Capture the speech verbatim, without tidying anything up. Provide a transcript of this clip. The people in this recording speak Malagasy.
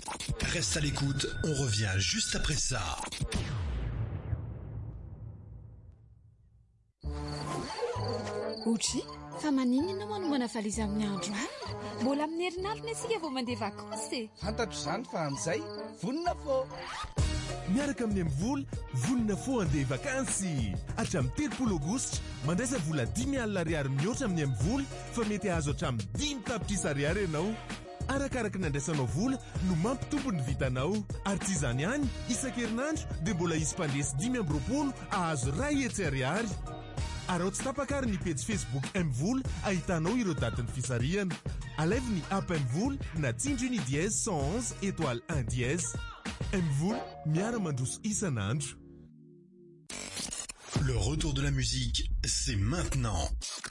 Reste à l'écoute, on revient juste après ça. Ohatry, fa manino ianao manomana valizy amin'ny andro any? Mbola amin'ny herinaratra isika vao mandeha vakansy. Fantatro izany fa amin'izay vonina fo. Miaraka amin'ny M-Vol, vonina fo andeha vakansy. Hatramin'ny telopolo aogositra, mandraisa vola dimy alina ariary mihoatra amin'ny M-Vol, fa mety ahazo hatramin'ny dimy tapitrisa ariary ianao. Arakaraka nandraisanao vola no mampitombo ny vitanao. Ary tsy izany ihany, isan-kerinandro dia mbola isy mpandresy dimy amby roapolo ahazo ray hetsy ariary. Arao tsy tapakary ny page Facebook M-Vol, ahitanao ireo datin'ny fisarihana. Alaivo ny app M-Vol na tsindry ny dièse cent onze étoile un dièse. M-Vol, miara mandroso isan'andro. Le retour de la musique, c'est maintenant.